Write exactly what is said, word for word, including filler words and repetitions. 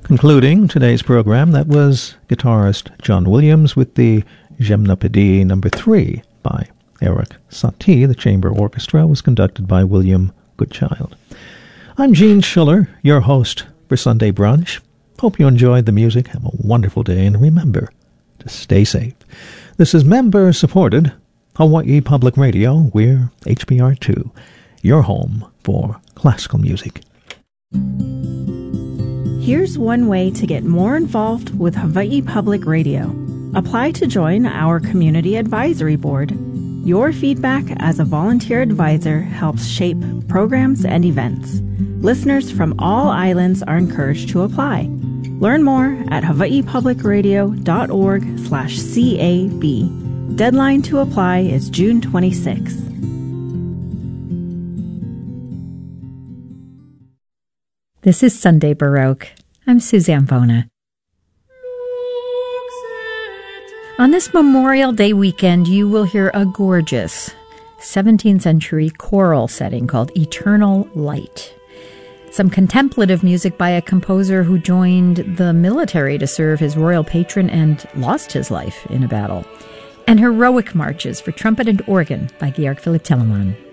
Concluding today's program, that was guitarist John Williams with the Gymnopédie number three by Eric Satie. The chamber orchestra was conducted by William Goodchild. I'm Gene Schiller, your host for Sunday Brunch. Hope you enjoyed the music. Have a wonderful day, and remember to stay safe. This is member-supported Hawaii Public Radio. We're H P R two, your home for classical music. Here's one way to get more involved with Hawaii Public Radio. Apply to join our Community Advisory Board. Your feedback as a volunteer advisor helps shape programs and events. Listeners from all islands are encouraged to apply. Learn more at hawaiipublicradio.org slash CAB. Deadline to apply is June twenty-sixth. This is Sunday Baroque. I'm Suzanne Bona. On this Memorial Day weekend, you will hear a gorgeous seventeenth century choral setting called Eternal Light. Some contemplative music by a composer who joined the military to serve his royal patron and lost his life in a battle. And heroic marches for trumpet and organ by Georg Philipp Telemann.